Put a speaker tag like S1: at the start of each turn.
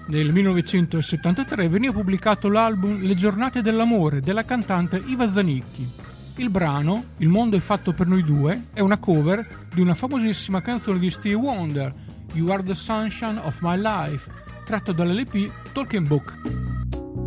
S1: Nel 1973 veniva pubblicato l'album Le giornate dell'amore della cantante Iva Zanicchi. Il brano, Il mondo è fatto per noi due, è una cover di una famosissima canzone di Stevie Wonder, You Are the Sunshine of My Life, tratto dall'LP Talking Book.